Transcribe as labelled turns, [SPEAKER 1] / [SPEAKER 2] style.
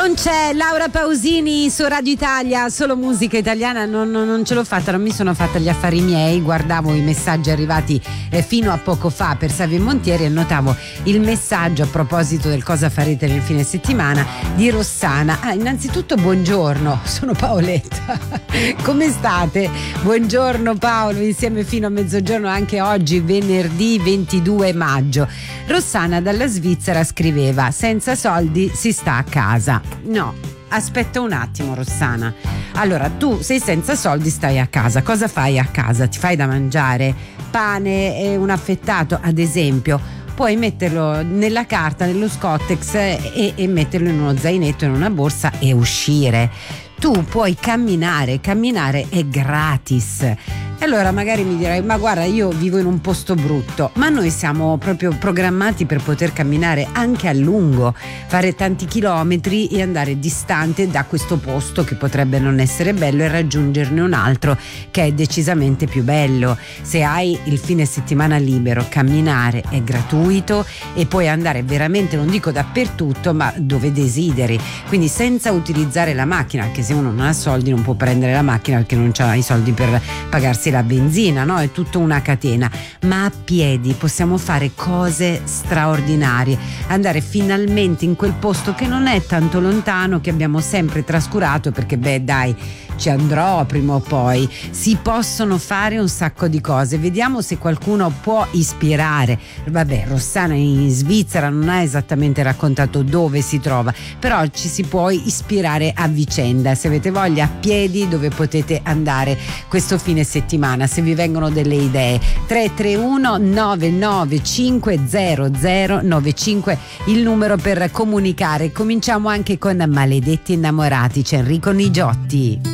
[SPEAKER 1] Non c'è Laura Pausini su Radio Italia, solo musica italiana, non ce l'ho fatta, non mi sono fatta gli affari miei, guardavo i messaggi arrivati fino a poco fa per Savio Montieri e notavo il messaggio a proposito del cosa farete nel fine settimana di Rossana. Innanzitutto buongiorno, sono Paoletta, come state? Buongiorno Paolo, insieme fino a mezzogiorno anche oggi, venerdì 22 maggio. Rossana dalla Svizzera scriveva: senza soldi si sta a casa. No, aspetta un attimo Rossana. Allora, tu sei senza soldi, stai a casa. Cosa fai a casa? Ti fai da mangiare? Pane e un affettato, ad esempio. Puoi metterlo nella carta, nello Scottex e metterlo in uno zainetto, in una borsa e uscire. Tu puoi camminare è gratis. E allora magari mi dirai: ma guarda, io vivo in un posto brutto, ma noi siamo proprio programmati per poter camminare anche a lungo, fare tanti chilometri e andare distante da questo posto che potrebbe non essere bello e raggiungerne un altro che è decisamente più bello. Se hai il fine settimana libero, camminare è gratuito e puoi andare veramente, non dico dappertutto, ma dove desideri, quindi senza utilizzare la macchina, anche se uno non ha soldi non può prendere la macchina perché non ha i soldi per pagarsi la benzina, no? È tutta una catena, ma a piedi possiamo fare cose straordinarie, andare finalmente in quel posto che non è tanto lontano, che abbiamo sempre trascurato perché ci andrò prima o poi. Si possono fare un sacco di cose, vediamo se qualcuno può ispirare. Vabbè, Rossana in Svizzera non ha esattamente raccontato dove si trova, però ci si può ispirare a vicenda, se avete voglia, a piedi, dove potete andare questo fine settimana, se vi vengono delle idee. 331 995 0095 il numero per comunicare. Cominciamo anche con Maledetti innamorati, c'è Enrico Nigiotti.